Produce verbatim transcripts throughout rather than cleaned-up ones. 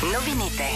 Новините.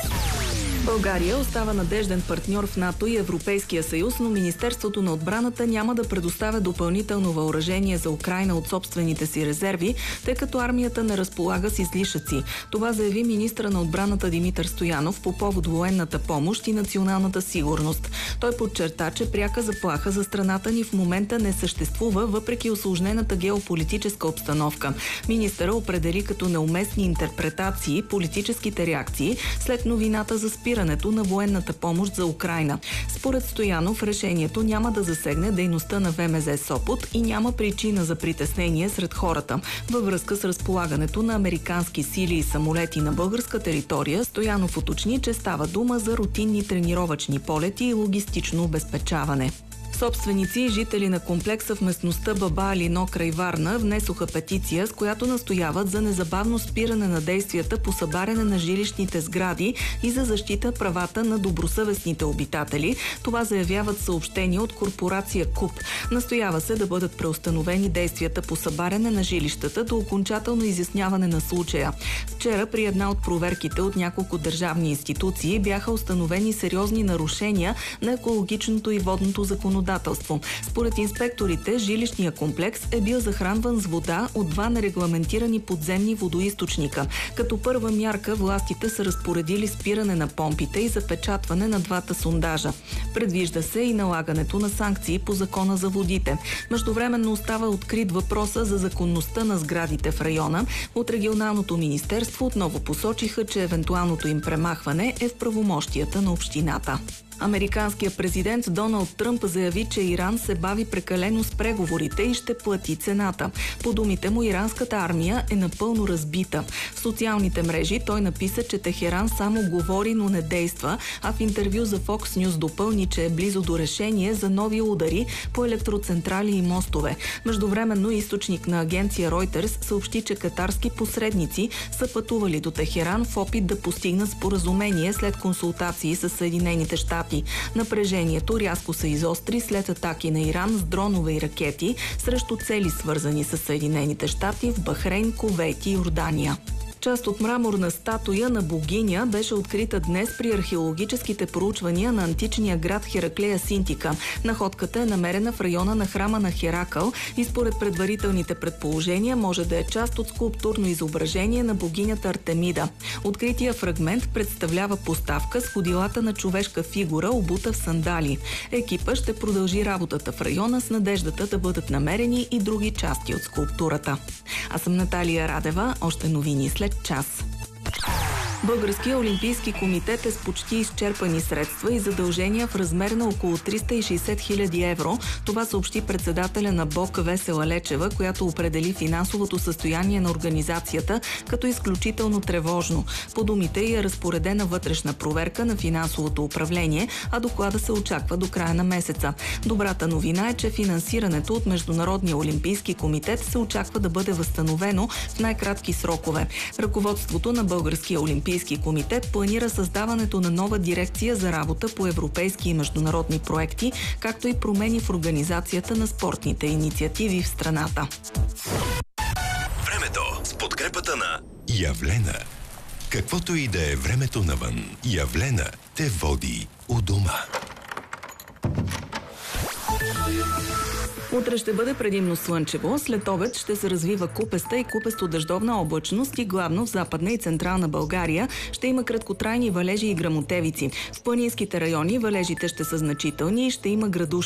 България остава надежден партньор в НАТО и Европейския съюз, но Министерството на отбраната няма да предоставя допълнително въоръжение за Украйна от собствените си резерви, тъй като армията не разполага с излишъци. Това заяви министъра на отбраната Димитър Стоянов по повод военната помощ и националната сигурност. Той подчерта, че пряка заплаха за страната ни в момента не съществува, въпреки усложнената геополитическа обстановка. Министъра определи като неуместни интерпретации политическите реакции след новината за спирането на военната помощ за Украйна. Според Стоянов, решението няма да засегне дейността на ВМЗ Сопот и няма причина за притеснение сред хората. Във връзка с разполагането на американски сили и самолети на българска територия, Стоянов уточни, че става дума за рутинни тренировъчни полети и логистично обезпечаване. Собственици и жители на комплекса в местността Баба Алино край Варна внесоха петиция, с която настояват за незабавно спиране на действията по събаряне на жилищните сгради и за защита правата на добросъвестните обитатели. Това заявяват съобщения от корпорация КУП. Настоява се да бъдат преустановени действията по събаряне на жилищата до окончателно изясняване на случая. Вчера при една от проверките от няколко държавни институции бяха установени сериозни нарушения на екологичното и водното законодателство. Според инспекторите, жилищният комплекс е бил захранван с вода от два нерегламентирани подземни водоизточника. Като първа мярка властите са разпоредили спиране на помпите и запечатване на двата сондажа. Предвижда се и налагането на санкции по закона за водите. Междувременно остава открит въпроса за законността на сградите в района. От регионалното министерство отново посочиха, че евентуалното им премахване е в правомощията на общината. Американският президент Доналд Тръмп заяви, че Иран се бави прекалено с преговорите и ще плати цената. По думите му, иранската армия е напълно разбита. В социалните мрежи той написа, че Техеран само говори, но не действа, а в интервю за Fox News допълни, че е близо до решение за нови удари по електроцентрали и мостове. Междувременно източник на агенция Reuters съобщи, че катарски посредници са пътували до Техеран в опит да постигнат споразумение след консултации с Съединените щати. Напрежението рязко се изостри след атаки на Иран с дронове и ракети срещу цели, свързани с Съединените щати в Бахрейн, Кувейт и Йордания. Част от мраморна статуя на богиня беше открита днес при археологическите проучвания на античния град Хераклея Синтика. Находката е намерена в района на храма на Херакъл и според предварителните предположения може да е част от скулптурно изображение на богинята Артемида. Открития фрагмент представлява поставка с ходилата на човешка фигура, обута в сандали. Екипа ще продължи работата в района с надеждата да бъдат намерени и други части от скулптурата. Аз съм Наталия Радева. Още новини след час. Българския олимпийски комитет е с почти изчерпани средства и задължения в размер на около триста и шейсет хиляди евро. Това съобщи председателя на БОК Весела Лечева, която определи финансовото състояние на организацията като изключително тревожно. По думите й е разпоредена вътрешна проверка на финансовото управление, а доклада се очаква до края на месеца. Добрата новина е, че финансирането от Международния олимпийски комитет се очаква да бъде възстановено в най-кратки срокове. Ръководството на Българския олимпийски комитет планира създаването на нова дирекция за работа по европейски и международни проекти, както и промени в организацията на спортните инициативи в страната. Времето с подкрепата на Явлена. Каквото и да е времето навън, Явлена те води у дома. Утре ще бъде предимно слънчево, след обед ще се развива купеста и купесто-дъждовна облачност и главно в Западна и Централна България ще има краткотрайни валежи и гръмотевици. В планинските райони валежите ще са значителни и ще има градушки.